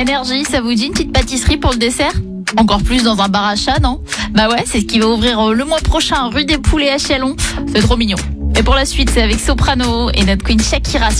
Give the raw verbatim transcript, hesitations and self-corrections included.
Énergie, ça vous dit une petite pâtisserie pour le dessert? Encore plus dans un bar à chat, non? Bah ouais, c'est ce qui va ouvrir le mois prochain rue des Poulets à Chalon. C'est trop mignon. Et pour la suite, c'est avec Soprano et notre queen Shakira.